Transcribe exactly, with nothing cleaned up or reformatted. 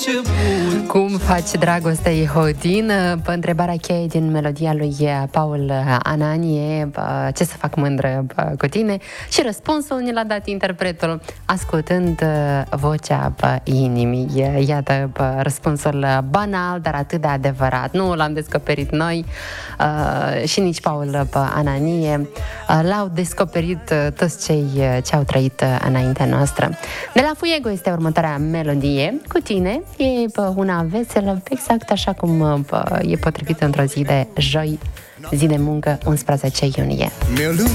Cum faci dragoste Ihodin? Pe întrebarea cheie din melodia lui Paul Ananie, ce să fac mândră cu tine? Și răspunsul ni l-a dat interpretul ascultând vocea inimii. Iată răspunsul banal, dar atât de adevărat. Nu l-am descoperit noi și nici Paul Ananie. L-au descoperit toți cei ce au trăit înaintea noastră. De la Fuego este următoarea melodie. Cu tine e una veselă, exact așa cum e potrivit într-o zi de joi, zi de muncă, unsprezece iunie.